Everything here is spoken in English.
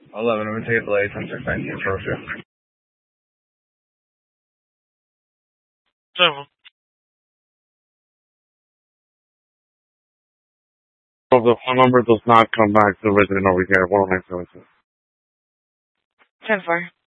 11, I'm going to take a delay, 10-6-19, approach you. 7. If the phone number does not come back to resident over here, 10976. 10-4.